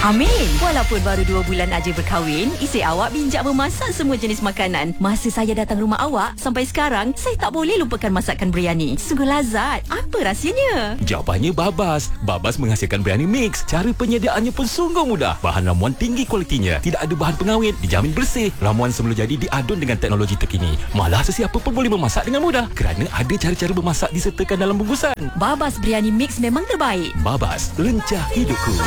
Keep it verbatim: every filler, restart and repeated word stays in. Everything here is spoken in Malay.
Amin. Walaupun baru dua bulan aja berkahwin, isteri awak bijak memasak semua jenis makanan. Masa saya datang rumah awak, sampai sekarang, saya tak boleh lupakan masakan biryani. Sungguh lazat. Apa rahsianya? Jawapannya Babas. Babas menghasilkan biryani mix. Cara penyediaannya pun sungguh mudah. Bahan ramuan tinggi kualitinya. Tidak ada bahan pengawet. Dijamin bersih. Ramuan semula jadi diadun dengan teknologi terkini. Malah sesiapa pun boleh memasak dengan mudah. Kerana ada cara-cara bermasak disertakan dalam bungkusan. Babas biryani mix memang terbaik. Babas, lencah hidupku.